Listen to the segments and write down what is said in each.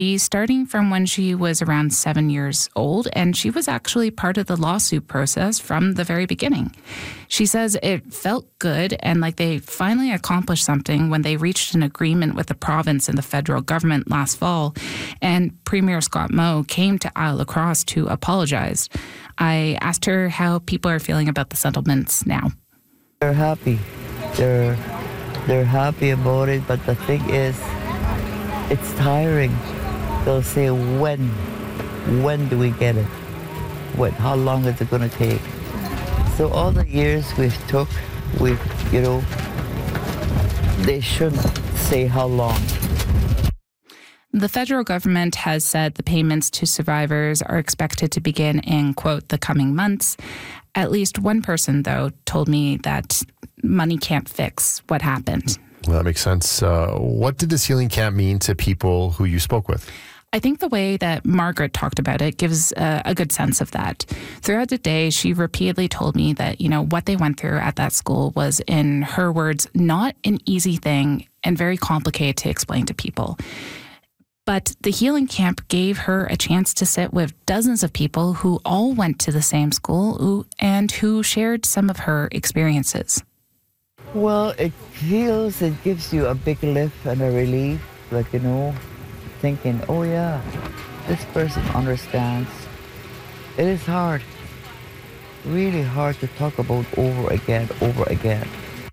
starting from when she was around 7 years old, and she was actually part of the lawsuit process from the very beginning. She says it felt good and like they finally accomplished something when they reached an agreement with the province and the federal government last fall, and Premier Scott Moe came to Isle-Lacrosse to apologize. I asked her how people are feeling about the settlements now. They're happy. They're happy about it, but the thing is, it's tiring. They'll say, when do we get it? How long is it going to take? So all the years they shouldn't say how long. The federal government has said the payments to survivors are expected to begin in, quote, the coming months. At least one person, though, told me that money can't fix what happened. Well, that makes sense. What did this healing camp mean to people who you spoke with? I think the way that Margaret talked about it gives a good sense of that. Throughout the day, she repeatedly told me that, what they went through at that school was, in her words, not an easy thing and very complicated to explain to people. But the healing camp gave her a chance to sit with dozens of people who all went to the same school and who shared some of her experiences. Well, it gives you a big lift and a relief, thinking, oh yeah, this person understands. It is hard, really hard to talk about over again.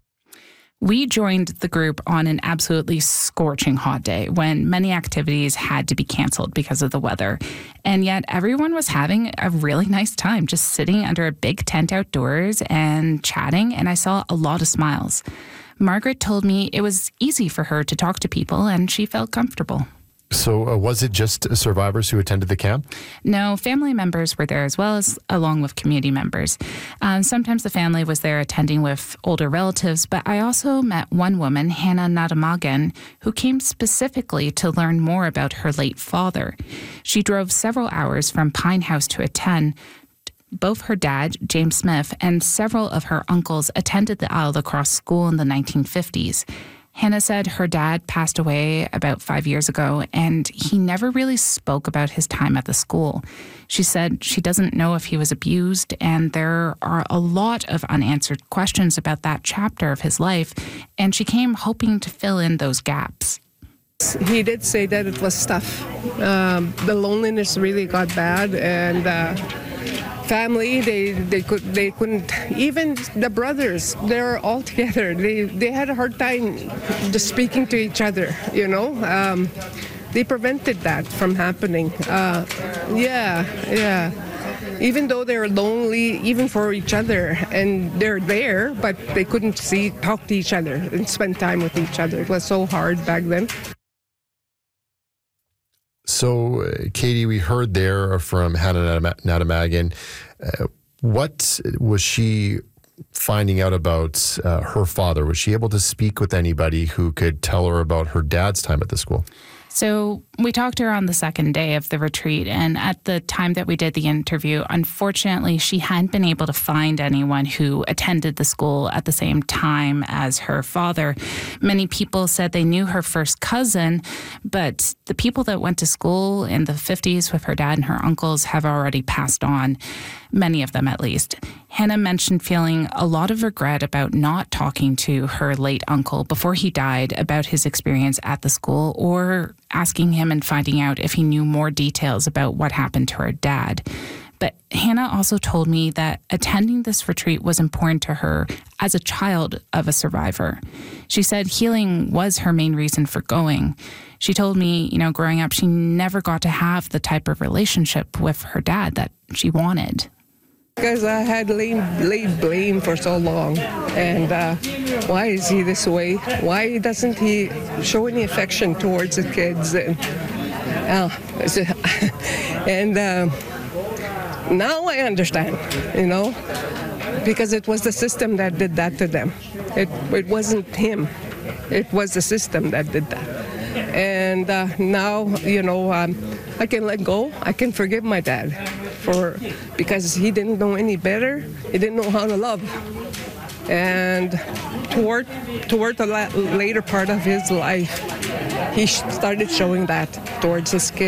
We joined the group on an absolutely scorching hot day when many activities had to be canceled because of the weather. And yet everyone was having a really nice time just sitting under a big tent outdoors and chatting, and I saw a lot of smiles. Margaret told me it was easy for her to talk to people and she felt comfortable. So was it just survivors who attended the camp? No, family members were there as well, as along with community members. Sometimes the family was there attending with older relatives, but I also met one woman, Hannah Nadamagan, who came specifically to learn more about her late father. She drove several hours from Pine House to attend. Both her dad, James Smith, and several of her uncles attended the Isle-Lacrosse school in the 1950s. Hannah said her dad passed away about 5 years ago, and he never really spoke about his time at the school. She said she doesn't know if he was abused, and there are a lot of unanswered questions about that chapter of his life, and she came hoping to fill in those gaps. He did say that it was tough. The loneliness really got bad, and family, they couldn't, even the brothers, they're all together. They had a hard time just speaking to each other, They prevented that from happening. Even though they're lonely, even for each other, and they're there, but they couldn't talk to each other and spend time with each other. It was so hard back then. So, Katie, we heard there from Hannah Nadamagan. What was she finding out about her father? Was she able to speak with anybody who could tell her about her dad's time at the school? So we talked to her on the second day of the retreat, and at the time that we did the interview, unfortunately, she hadn't been able to find anyone who attended the school at the same time as her father. Many people said they knew her first cousin, but the people that went to school in the 50s with her dad and her uncles have already passed on, many of them at least. Hannah mentioned feeling a lot of regret about not talking to her late uncle before he died about his experience at the school, or asking him and finding out if he knew more details about what happened to her dad. But Hannah also told me that attending this retreat was important to her as a child of a survivor. She said healing was her main reason for going. She told me, growing up, she never got to have the type of relationship with her dad that she wanted. Because I had laid blame for so long, and why is he this way? Why doesn't he show any affection towards the kids? And now I understand, because it was the system that did that to them. It wasn't him. It was the system that did that. And now, I can let go. I can forgive my dad because he didn't know any better. He didn't know how to love. And toward the later part of his life, he started showing that towards his kids.